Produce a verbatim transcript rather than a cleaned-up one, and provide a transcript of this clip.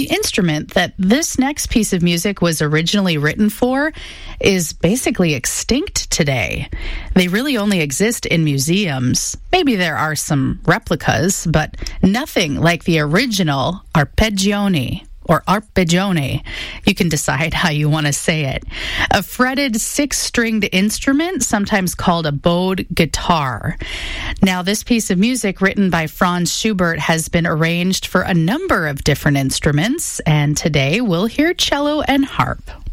The instrument that this next piece of music was originally written for is basically extinct today. They really only exist in museums. Maybe there are some replicas, but nothing like the original arpeggione. Or arpeggione. You can decide how you want to say it. A fretted six-stringed instrument, sometimes called a bowed guitar. Now, this piece of music written by Franz Schubert has been arranged for a number of different instruments, and today we'll hear cello and harp.